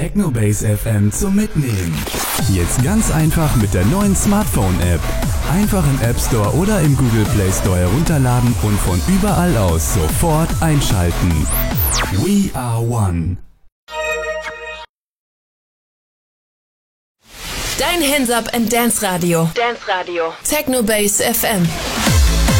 Technobase FM zum Mitnehmen. Jetzt ganz einfach mit der neuen Smartphone-App. Einfach im App Store oder im Google Play Store herunterladen und von überall aus sofort einschalten. We are one. Dein Hands Up and Dance Radio. Technobase FM.